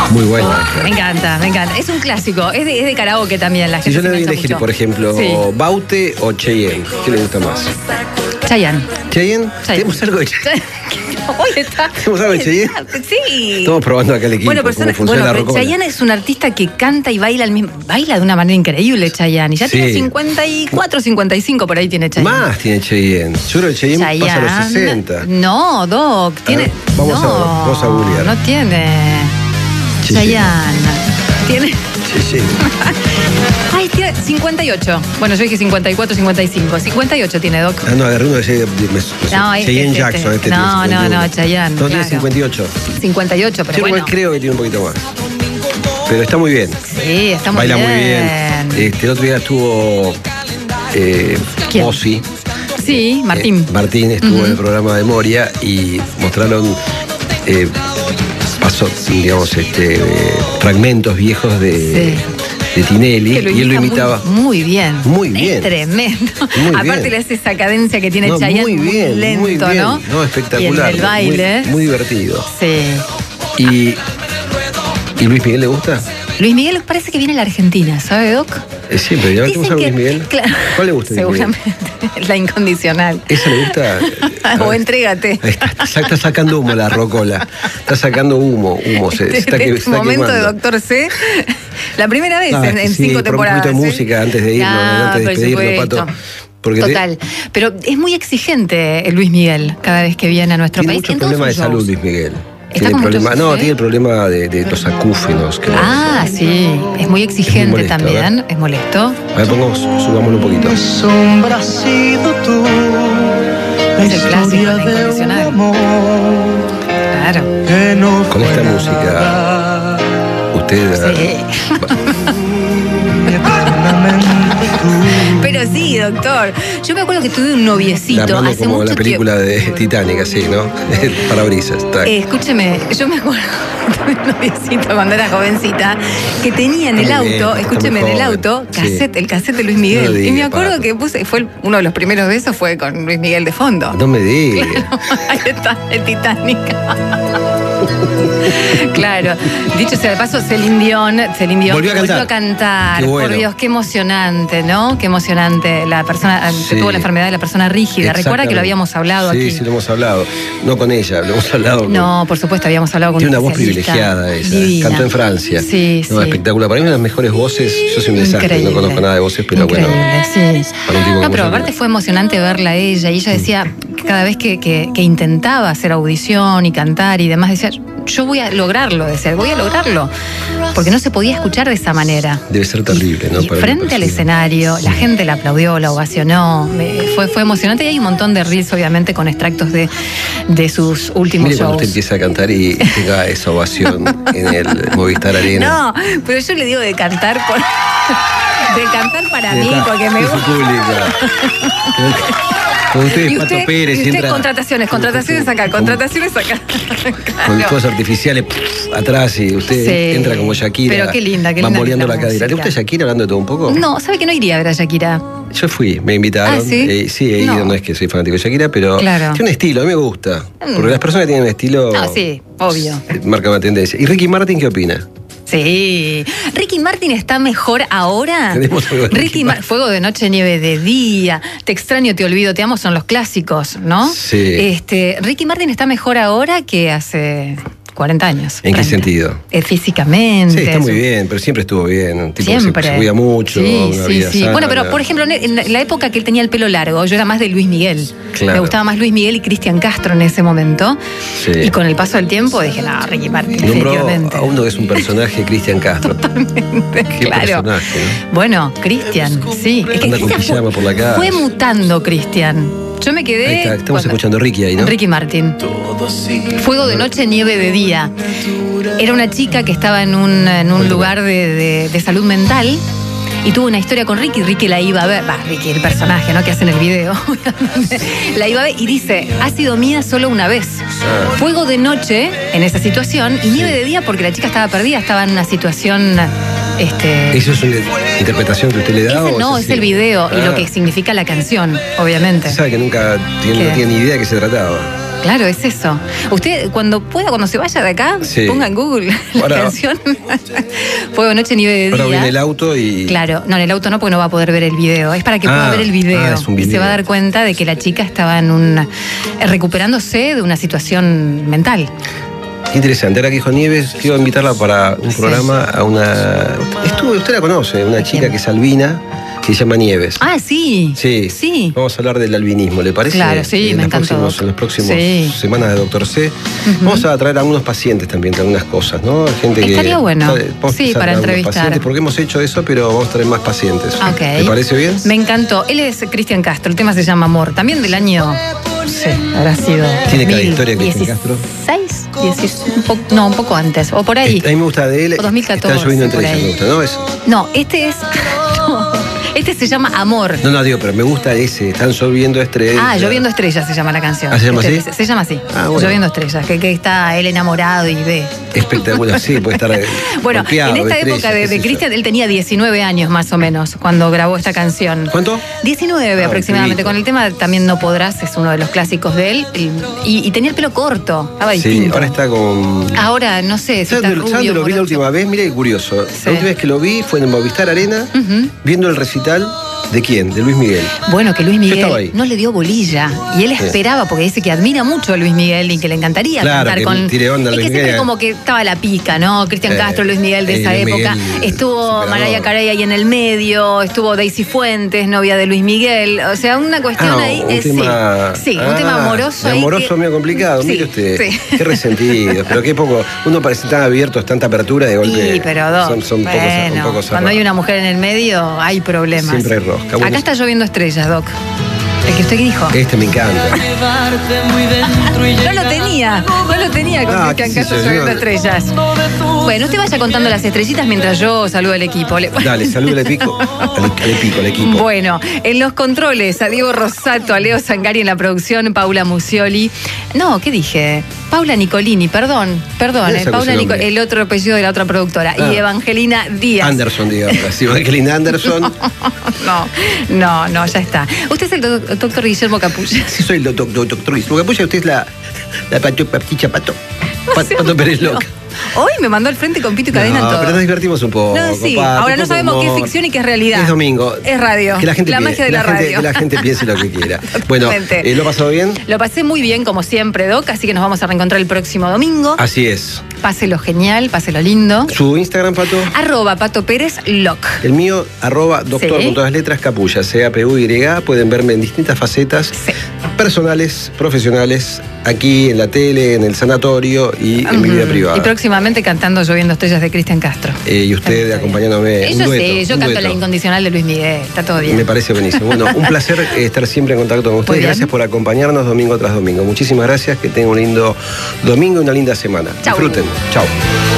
Muy bueno. Me encanta, me encanta. Es un clásico, es de karaoke también. La gente Si yo le se doy a engancha elegir, mucho. por ejemplo, Sí. Baute o Cheyenne, ¿qué le gusta más? Chayanne. ¿Cheyenne? ¿Tenemos algo de Cheyenne? Hoy está. ¿Tenemos algo de Cheyenne? Sí. Estamos probando acá el equipo, Bueno, cómo funciona la pero rocola. Chayanne es un artista que canta y baila al mismo. Baila de una manera increíble, Chayanne. Y ya Sí. tiene 54, 55 por ahí tiene Chayanne. Más tiene Cheyenne. Yo creo que Cheyenne pasa a los 60. No, Doc, tiene. ver, vamos a googlear. No tiene. Sí, Chayanne. Tiene. Sí. Ay, tiene 58. Bueno, yo dije 54, 55. 58 tiene, Doc. Ah, no, agarré uno de Cheyenne Jackson. No, Chayanne. No, tiene claro. 58. 58, pero Yo bueno. igual creo que tiene un poquito más. Pero está muy bien. Sí, está muy Baila bien. muy bien. El otro día estuvo ¿Quién? Ozzy. Sí, Martín. Martín estuvo en el programa de Moria y mostraron digamos, fragmentos viejos de Tinelli, Que lo y él lo imita imitaba. Muy bien. Muy bien. Es tremendo. Muy Aparte bien. le hace esa cadencia que tiene No, Chayanne muy bien, lento, muy bien. ¿no? No, espectacular. Y el baile. Muy divertido. Sí. ¿Y Luis Miguel le gusta? Luis Miguel parece que viene a la Argentina, ¿sabe, Doc? Siempre, ¿ya Dicen vamos a que- Luis Miguel? claro. ¿Cuál le gusta a Luis Miguel? Seguramente. La incondicional. ¿Esa le gusta? O entrégate. Está sacando humo la rocola. Está sacando humo. Se está Este momento quemando. de Doctor C. La primera vez en Sí, 5 por temporadas. un poquito de ¿sí? música antes de irnos, antes de por despedirnos, supuesto. Pato. Porque Total. Pero es muy exigente el Luis Miguel cada vez que viene a nuestro tiene país. muchos en todos problemas de sus salud, shows. Luis Miguel. ¿Está Tiene con problema, muchos, no, sí? tiene el problema de los acúfenos. Que Sí. Es muy exigente molesto, también. Es molesto. A ver, subámoslo un poquito. Sombra has sido tú, la Es el clásico, historia la de incondicional. un amor Claro. que no Con fue esta nada. música, usted... Sí. Eternamente tú. Pero sí, doctor. Yo me acuerdo que tuve un noviecito La mano hace como mucho la película de Titanic, así, ¿no? El parabrisas. tac. Escúcheme, yo me acuerdo de un noviecito cuando era jovencita que tenía en el Está muy bien, auto, está escúcheme, muy en el joven, auto, sí. el cassette de Luis No Miguel. lo diga, Y me acuerdo Pato. que uno de los primeros besos fue con Luis Miguel de fondo. No me digas. Ahí está, el Titanic. Claro. Dicho sea de paso, Celine Dion Volvió a cantar. Qué bueno. Por Dios, qué emocionante, ¿no? Qué emocionante. La persona que tuvo la enfermedad de la persona rígida. Recuerda que lo habíamos hablado aquí. Sí, lo hemos hablado. No con ella, lo hemos hablado con... No, por supuesto, habíamos hablado con Tiene una voz especialista. privilegiada ella. Divina. Cantó en Francia. Sí, No, sí. espectacular. Para mí una de las mejores voces. Yo soy un desastre, Increíble. no conozco nada de voces, pero Increíble, bueno. sí. para un tipo No, como pero yo, aparte fue emocionante verla a ella. Y ella decía, cada vez que intentaba hacer audición y cantar y demás, decía, yo voy a lograrlo, decía, voy a lograrlo. Porque no se podía escuchar de esa manera. Debe ser terrible, ¿no? Y Para frente una al persona. escenario, la gente la aplaudió, la ovacionó. Fue emocionante. Y hay un montón de reels, obviamente, con extractos de sus últimos Mire cuando shows. usted empieza a cantar y tenga esa ovación en el Movistar Arena. No, pero yo le digo de cantar de cantar para mí, Está, porque me es su gusta. público. Con ustedes, Pato Pérez, y usted entra contrataciones acá. con Claro. cosas artificiales atrás y usted Sí. entra como Shakira. Pero qué linda bamboleando la la cadera. ¿Le música. gusta Shakira hablando de todo un poco? No, ¿sabe que no iría a ver a Shakira? Yo fui, me invitaron. ¿Ah, sí? Sí, he ido, No. no es que soy fanático de Shakira, pero Claro. tiene un estilo, a mí me gusta. Porque las personas que tienen un estilo No, sí, obvio. marcan una tendencia. ¿Y Ricky Martin qué opina? Sí. ¿Ricky Martin está mejor ahora? Tenemos algo de Ricky Martin. Fuego de noche, nieve de día, Te extraño, te olvido, te amo, son los clásicos, ¿no? Sí. Ricky Martin está mejor ahora que hace 40 años. ¿En qué 30. sentido? Físicamente. Sí, está muy bien, pero siempre estuvo bien. Un tipo que Siempre. se cuida mucho, Sí, una sí, vida sí. sana. Bueno, pero por ejemplo, en la época que él tenía el pelo largo, yo era más de Luis Miguel. Claro. Me gustaba más Luis Miguel y Cristian Castro en ese momento. Sí. Y con el paso del tiempo dije, no, Ricky Martin, Nombró definitivamente. a uno que es un personaje, Cristian Castro. Qué Claro. personaje, ¿no? Bueno, Cristian, sí. Es que Anda con Cristian pijama por la calle. fue mutando, Cristian. Yo me quedé. Ahí está, estamos cuando- escuchando a Ricky ahí, ¿no? Ricky Martin. Fuego de noche, nieve de día. Era una chica que estaba en un lugar de salud mental y tuvo una historia con Ricky. Ricky la iba a ver. Ricky, el personaje, ¿no? Que hace en el video. obviamente. La iba a ver y dice, ha sido mía solo una vez. Ah. Fuego de noche en esa situación y nieve de día porque la chica estaba perdida, estaba en una situación. ¿Eso es una interpretación que usted le da? Ese no, es así? el video y Ah. lo que significa la canción, obviamente. Sabe que nunca ¿Qué? no tiene ni idea de qué se trataba. Claro, es eso. Usted, cuando pueda, cuando se vaya de acá, Sí. ponga en Google la Ahora- canción. Fuego de noche, nieve de día. Ahora viene el auto y... Claro, no, en el auto no, porque no va a poder ver el video. Es para que pueda ver el video. es un Y se video. va a dar cuenta de que la chica estaba recuperándose de una situación mental. Qué interesante. Ahora que dijo Nieves, quiero invitarla para un Sí. programa a una... usted la conoce, una chica quién? que es albina, que se llama Nieves. Ah, sí. Sí. Sí. Vamos a hablar del albinismo, ¿le parece? Claro, sí, me encantó. En las próximas Sí. semanas de Doctor C. Vamos a traer a algunos pacientes también de algunas cosas, ¿no? Gente que... Estaría bueno. Vamos a Sí, empezar para a traer algunos entrevistar. pacientes, porque hemos hecho eso, pero vamos a traer más pacientes. Ok. ¿Le parece bien? Me encantó. Él es Cristian Castro, el tema se llama Amor. También del año, no sé, habrá sido... ¿Tiene cada historia Cristian Castro? 16, un poco antes, o por ahí. A mí me gusta de él. O 2014, Están lloviendo por entre ellas, ahí. me gusta, ¿no? Es... No, este es... no, este se llama Amor. No, digo, pero me gusta ese. Están lloviendo estrellas. Ah, Lloviendo Estrellas se llama la canción. ¿Ah, se llama así? Se llama así. Ah, bueno. Lloviendo Estrellas, que está él enamorado y ve. Espectacular, sí, puede estar. Bueno, golpeado, en esta estrellas, época qué sé de yo. Cristian, él tenía 19 años más o menos cuando grabó esta canción. ¿Cuánto? 19 Ah, aproximadamente. un Con el tema También No Podrás, es uno de los clásicos de él. Y tenía el pelo corto, estaba Sí, distinto. ahora está con. Ahora, no sé, si está ¿Sabes rubio, dónde lo vi la morocho. última vez? Mira qué curioso. Sí. La última vez que lo vi fue en el Movistar Arena, Ujú. viendo el recital de quién, de Luis Miguel. Bueno, que Luis estaba ahí. Miguel no le dio bolilla. Y él Sí. esperaba, porque dice que admira mucho a Luis Miguel y que le encantaría Claro, cantar que con. tire onda a es que Luis siempre Miguel. como que estaba la pica, ¿no? Cristian Castro, Luis Miguel de esa Luis época. Miguel, Estuvo superador. Mariah Carey ahí en el medio, estuvo Daisy Fuentes, novia de Luis Miguel. O sea, una cuestión ahí. un tema. Sí, un tema amoroso ahí. Amoroso que- medio complicado, Sí, mire usted. sí. Qué resentido. Pero qué poco. Uno parece tan abierto, tanta apertura de golpe. Sí, pero dos. Son bueno, un poco cuando cerrados. hay una mujer en el medio, hay problemas. Siempre hay rosca. Bueno, Acá está Lloviendo Estrellas, Doc. El que usted dijo. Este me encanta. No lo tenía con Ah, Cristian qué sé Castro yo, Lloviendo yo- Estrellas. Bueno, usted vaya contando las estrellitas mientras yo saludo al equipo. Dale, saluda al equipo. Al equipo. Bueno, en los controles, a Diego Rosato, a Leo Zangari en la producción, Paula Musioli. No, ¿qué dije? Paula Nicolini, perdón. Esa Paula es el nombre. el otro apellido de la otra productora. Ah. Y Evangelina Díaz. Anderson, digamos. Sí, Evangelina Anderson. No, ya está. Usted es el doctor Guillermo Capulla. Sí, soy el doctor Luis. Lo que apoya usted es la paticha pato. Pato Pérez Loca. Hoy me mandó al frente con pito y cadena en todo. Pero nos divertimos un poco. No, sí. Pato, Ahora un no poco sabemos qué es humor. ficción y qué es realidad. Es domingo. Es radio. Que la gente piense, magia de la radio. Que la gente piense lo que quiera. Bueno, Totalmente. ¿lo ha pasado bien? Lo pasé muy bien, como siempre, Doc, así que nos vamos a reencontrar el próximo domingo. Así es. Páselo genial, páselo lindo. ¿Su Instagram, Pato? @Pato Pérez Loc. El mío, @doctor Sí. con todas las letras, Capulla, CAPUY. Pueden verme en distintas facetas Sí. personales, profesionales, aquí en la tele, en el sanatorio y en mi vida privada. Y próximamente cantando Lloviendo Estrellas de Cristian Castro. Y usted acompañándome. Eso un dueto, sí, yo un canto dueto. la incondicional de Luis Miguel, está todo bien. Me parece buenísimo. Bueno, un placer estar siempre en contacto con Muy ustedes. bien. Gracias por acompañarnos domingo tras domingo. Muchísimas gracias. Que tengan un lindo domingo y una linda semana. Chau. Disfruten. Chao.